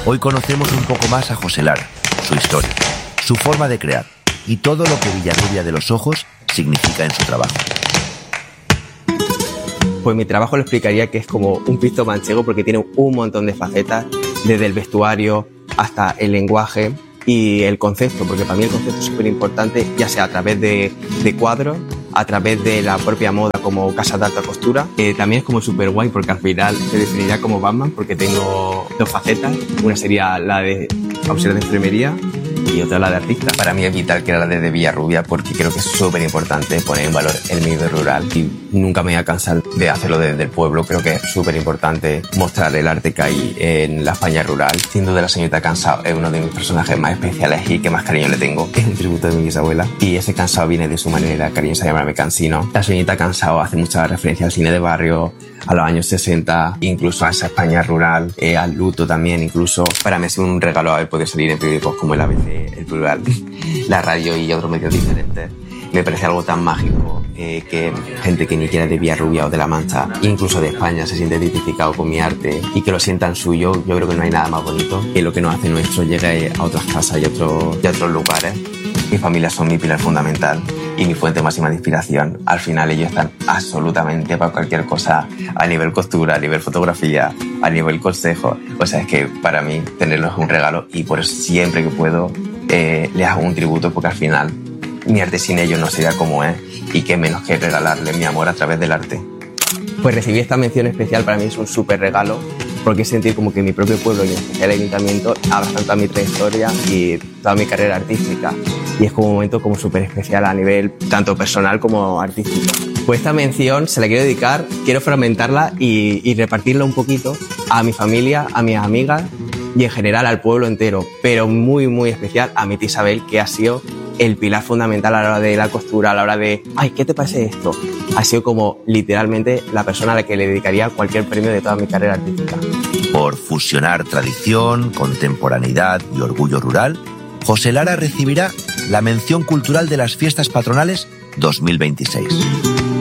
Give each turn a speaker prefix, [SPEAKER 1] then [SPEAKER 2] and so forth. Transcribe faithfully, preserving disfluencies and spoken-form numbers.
[SPEAKER 1] Hoy conocemos un poco más a José Lara, su historia, su forma de crear y todo lo que Villarrubia de los Ojos significa en su trabajo.
[SPEAKER 2] Pues mi trabajo lo explicaría que es como un pisto manchego porque tiene un montón de facetas, desde el vestuario hasta el lenguaje y el concepto, porque para mí el concepto es súper importante, ya sea a través de, de cuadros, a través de la propia moda como casa de alta costura. Eh, también es como súper guay porque al final se definiría como Batman porque tengo dos facetas, una sería la de auxiliar de enfermería y otra la de artista.
[SPEAKER 3] Para mí es vital crear desde Villarrubia porque creo que es súper importante poner en valor el medio rural y nunca me voy a cansar de hacerlo desde el pueblo. Creo que es súper importante mostrar el arte que hay en la España rural. Sin duda la señorita Cansao es uno de mis personajes más especiales y que más cariño le tengo. Es un tributo de mi bisabuela y ese Cansao viene de su manera cariñosa de llamarme Cansino. La señorita Cansao hace mucha referencia al cine de barrio, a los años sesenta, incluso a esa España rural, eh, al luto también incluso. Para mí es un regalo haber podido salir en periódicos como el A B C, el Plural, la radio y otros medios diferentes. Me parece algo tan mágico eh, que gente que ni siquiera es de Villarrubia o de La Mancha, incluso de España, se siente identificado con mi arte y que lo sientan suyo. Yo creo que no hay nada más bonito que lo que nos hace nuestro llegue a otras casas y a otros, y a otros lugares. Mi familia son mi pilar fundamental y mi fuente máxima de inspiración. Al final ellos están absolutamente para cualquier cosa, a nivel costura, a nivel fotografía, a nivel consejo. O sea, es que para mí tenerlos es un regalo y por eso siempre que puedo eh, les hago un tributo porque al final mi arte sin ellos no sería como es y qué menos que regalarles mi amor a través del arte.
[SPEAKER 2] Pues recibir esta mención especial para mí es un súper regalo porque es sentir como que mi propio pueblo y en especial el ayuntamiento abrazan toda mi trayectoria y toda mi carrera artística y es como un momento como súper especial a nivel tanto personal como artístico. Pues esta mención se la quiero dedicar, quiero fragmentarla y, y repartirla un poquito a mi familia, a mis amigas y en general al pueblo entero, pero muy muy especial a mi tía Isabel, que ha sido el pilar fundamental a la hora de la costura, a la hora de ay, ¿qué te parece esto? Ha sido como literalmente la persona a la que le dedicaría cualquier premio de toda mi carrera artística.
[SPEAKER 1] Por fusionar tradición, contemporaneidad y orgullo rural, José Lara recibirá la mención cultural de las fiestas patronales dos mil veintiséis.